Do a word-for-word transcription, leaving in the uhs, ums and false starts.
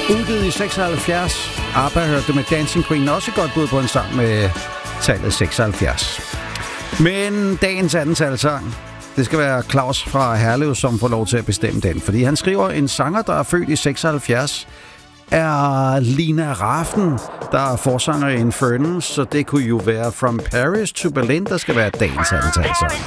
Udgivet i seksoghalvfjerds. ABBA hørte med Dancing Queen også godt bud på en sang med tallet seksoghalvfjerds. Men dagens andentalsang, det skal være Claus fra Herlev, som får lov til at bestemme den. Fordi han skriver, en sanger, der er født i seksoghalvfjerds, er Lina Rafn, der er forsanger i Infernal, så det kunne jo være From Paris to Berlin, der skal være dagens andentalsang.